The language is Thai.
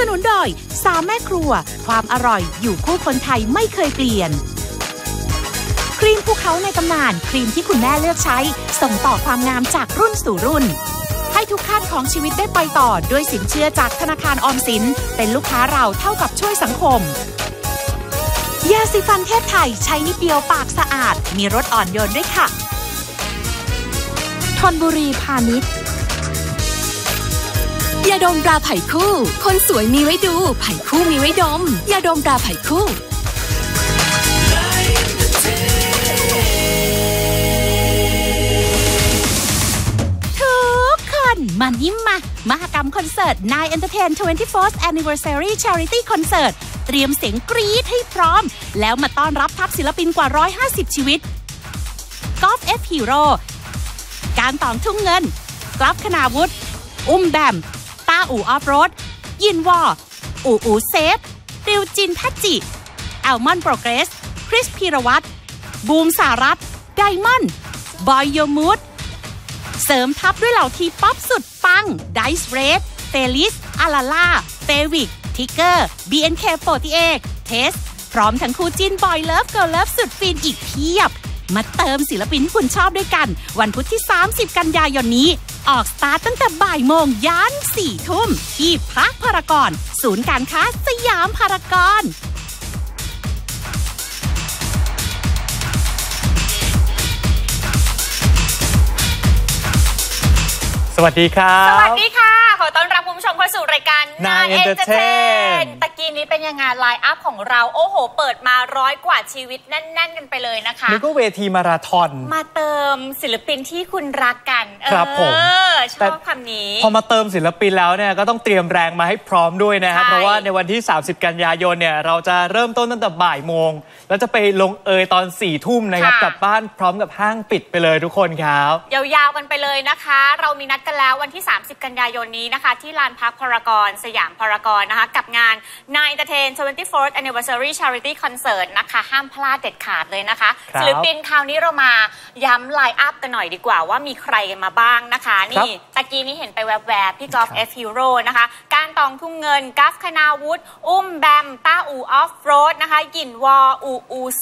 นุนโดย3แม่ครัวความอร่อยอยู่คู่คนไทยไม่เคยเปลี่ยนครีมภูเขาในตำนานครีมที่คุณแม่เลือกใช้ส่งต่อความงามจากรุ่นสู่รุ่นให้ทุกขั้นของชีวิตได้ไปต่อด้วยสินเชื่อจากธนาคารออมสินเป็นลูกค้าเราเท่ากับช่วยสังคมยาสีฟันเทพไทยใช้นิดเดียวปากสะอาดมีรสอ่อนโยนด้วยค่ะธนบุรีพาณิชย์ยาดมตราไผ่คู่คนสวยมีไว้ดูไผ่คู่มีไว้ดมยาดมตราไผ่คู่ทุกคนมายิ้มมหกรรมคอนเสิร์ต Nine Entertain 24th Anniversary Charity Concert เตรียมเสียงกรี๊ดให้พร้อมแล้วมาต้อนรับทัพศิลปินกว่า150ชีวิตกอล์ฟF Hero การตองทุ่งเงินกลับคณาวุฒิอุ้มแบมต้าอู่ออฟโรดยินวออูเซฟติวจินพัจจิแอลมอนโปรเกรสคริสพีรวัตรบูมสารัตไดมอนด์บอยโยมูดเสริมทัพด้วยเหล่าทีป๊อปสุดปังไดส์เรดเฟลิสอาลาล่าเฟวิกทิกเกอร์ BNK48 เทสพร้อมทั้งคู่จิ้นบอยเลิฟเกิร์ลเลิฟสุดฟินอีกเพียบมาเติมศิลปินที่คุณชอบด้วยกันวันพุธที่30กันยายนนี้ออกสตาร์ทตั้งแต่บ่ายโมงยัน4 ทุ่มที่พักพารากอนศูนย์การค้าสยามพารากอนสวัสดีครับสวัสดีค่ะขอต้อนรับคุณผู้ชมเข้าสู่รายการ Nine Entertain ตะกี้นี้เป็นยังไงไลน์อัพของเราโอ้โหเปิดมา100 กว่าชีวิตแน่นๆกันไปเลยนะคะนึกว่าเวทีมาราธอนมาเติมศิลปินที่คุณรักกันครับผมชอบคำนี้พอมาเติมศิลปินแล้วเนี่ยก็ต้องเตรียมแรงมาให้พร้อมด้วยนะครับเพราะว่าในวันที่30กันยายนเนี่ยเราจะเริ่มต้นตั้งแต่บ่ายโมงแล้วจะไปลงตอน4 ทุ่มนะครับกลับบ้านพร้อมกับห้างปิดไปเลยทุกคนครับยาวๆกันไปเลยนะคะเรามีนัดกันแล้ววันที่30กันยายนนี้นะคะที่ลานพักพารากอนสยามพารากอนนะคะกับงาน Nine Entertain 24th Anniversary Charity Concert นะคะห้ามพลาดเด็ดขาดเลยนะคะศิลปินคราวนี้เรามาย้ำไลน์อัพกันหน่อยดีกว่าว่ามีใครกันมาบ้างนะคะนี่ตะกี้นี้เห็นไปแวบๆพี่กอล์ฟF Hero นะคะการตองทุ่งเงินกัฟคณาวุฒิอุ้มแบมต้าอู่ออฟโรดนะคะหยินวออู